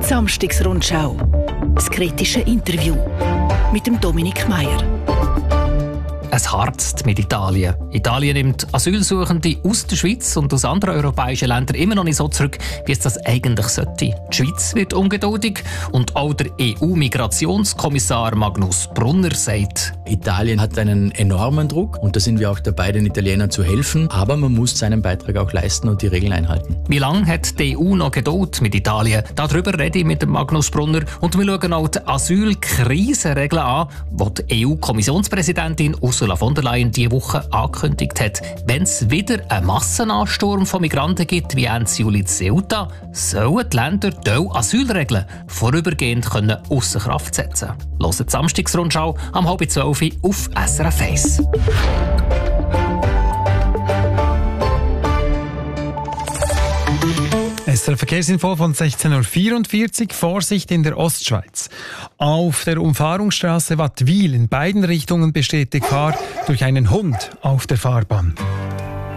Samstagsrundschau. Das kritische Interview mit dem Dominik Meier. Es harzt mit Italien. Italien nimmt Asylsuchende aus der Schweiz und aus anderen europäischen Ländern immer noch nicht so zurück, wie es das eigentlich sollte. Die Schweiz wird ungeduldig und auch der EU-Migrationskommissar Magnus Brunner sagt: Italien hat einen enormen Druck und da sind wir auch dabei, den Italienern zu helfen. Aber man muss seinen Beitrag auch leisten und die Regeln einhalten. Wie lange hat die EU noch Geduld mit Italien? Darüber rede ich mit dem Magnus Brunner und wir schauen auch die Asylkrisenregeln an, die die EU-Kommissionspräsidentin Ursula von der Leyen diese Woche angekündigt hat. Wenn es wieder einen Massenansturm von Migranten gibt, wie Ende Juli in Ceuta, sollen die Länder diese Asylregeln vorübergehend ausser Kraft setzen. Hört die Samstagsrundschau am 11:30 auf SRF 1. SRF Verkehrsinfo von 16:44 Uhr. Vorsicht in der Ostschweiz. Auf der Umfahrungsstraße Wattwil in beiden Richtungen besteht Gefahr durch einen Hund auf der Fahrbahn.